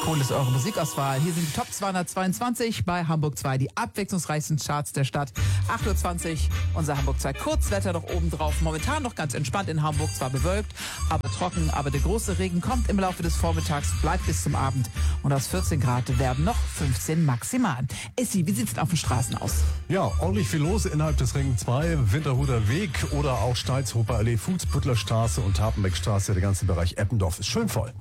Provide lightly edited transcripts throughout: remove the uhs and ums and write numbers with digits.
Metropol ist eure Musikauswahl. Hier sind die Top 222 bei Hamburg 2, die abwechslungsreichsten Charts der Stadt. 8.20 Uhr, unser Hamburg 2 Kurzwetter noch oben drauf. Momentan noch ganz entspannt in Hamburg, zwar bewölkt, aber trocken. Aber der große Regen kommt im Laufe des Vormittags, bleibt bis zum Abend. Und aus 14 Grad werden noch 15 maximal. Essi, wie sieht's denn auf den Straßen aus? Ja, ordentlich viel los innerhalb des Ring 2, Winterhuder Weg oder auch Steilshofer Allee, Fußbüttler Straße und Tapenbeckstraße. Der ganze Bereich Eppendorf ist schön voll.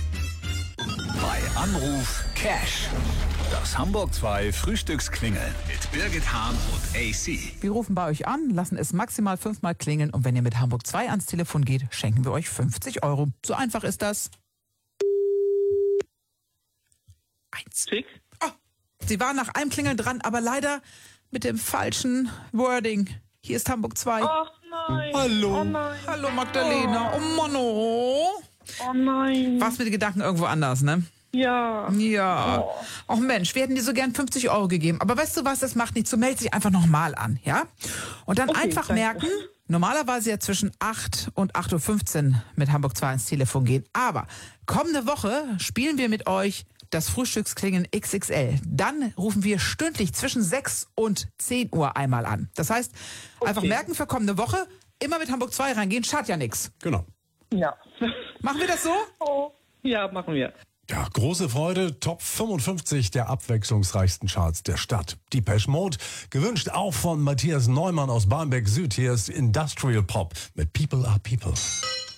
Bei Anruf Cash. Das Hamburg 2 Frühstücksklingeln mit Birgit Hahn und AC. Wir rufen bei euch an, lassen es maximal 5-mal klingeln und wenn ihr mit Hamburg 2 ans Telefon geht, schenken wir euch 50 Euro. So einfach ist das. 1. Oh, sie waren nach einem Klingeln dran, aber leider mit dem falschen Wording. Hier ist Hamburg 2. Ach nein. Hallo. Oh nein. Hallo Magdalena. Oh Mann, oh. Oh nein. Warst mit den Gedanken irgendwo anders, ne? Ja. Ja. Oh. Och Mensch, wir hätten dir so gern 50 Euro gegeben. Aber weißt du was, das macht nichts. So melde dich einfach nochmal an, ja? Und dann Okay, einfach danke. merken, normalerweise ja zwischen 8 und 8.15 Uhr mit Hamburg 2 ins Telefon gehen. Aber kommende Woche spielen wir mit euch das Frühstücksklingeln XXL. Dann rufen wir stündlich zwischen 6 und 10 Uhr einmal an. Das heißt, einfach merken für kommende Woche, immer mit Hamburg 2 reingehen, schadet ja nichts. Genau. Ja. Machen wir das so? Oh. Ja, machen wir. Ja, große Freude, Top 55 der abwechslungsreichsten Charts der Stadt. Depeche Mode, gewünscht auch von Matthias Neumann aus Barmbek Süd. Hier ist Industrial Pop mit People Are People.